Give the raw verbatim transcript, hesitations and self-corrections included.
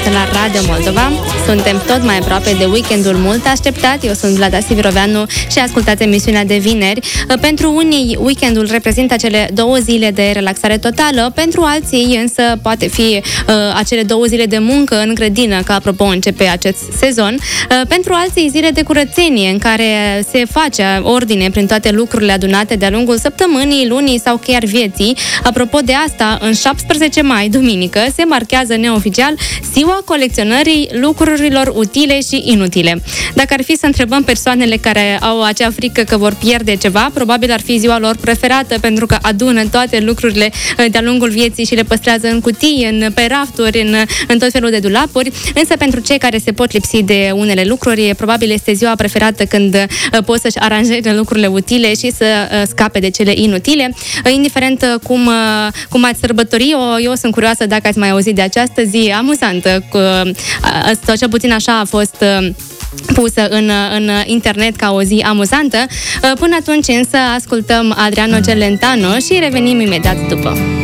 dimineața la Radio Moldova. Suntem tot mai aproape de weekendul mult așteptat. Eu sunt Vlada Siviroveanu și ascultați emisiunea de vineri. Pentru unii, weekendul reprezintă acele două zile de relaxare totală, pentru alții însă poate fi uh, acele două zile de muncă în grădină, că apropo începe acest sezon. Uh, pentru alții zile de curățenie, în care se face ordine prin toate lucrurile adunate de-a lungul săptămânii, lunii sau chiar vieții. Apropo de asta, în șaptesprezece mai, duminică, se marchează neoficial ziua colecționării lucrurilor utile și inutile. Dacă ar fi să întrebăm persoanele care au acea frică că vor pierde ceva, probabil ar fi ziua lor preferată, pentru că adună toate lucrurile de-a lungul vieții și le păstrează în cutii, în, pe rafturi, în, în tot felul de dulapuri. Însă pentru cei care se pot lipsi de unele lucruri, probabil este ziua preferată când pot să-și aranjeze lucrurile utile și să scape de cele inutile. Indiferent cum, cum ați sărbători, eu, eu sunt curioasă dacă ați mai auzit de această zi amuzantă. Sau cel puțin așa a fost pusă în, în internet ca o zi amuzantă. Până atunci însă ascultăm Adriano Celentano și revenim imediat după.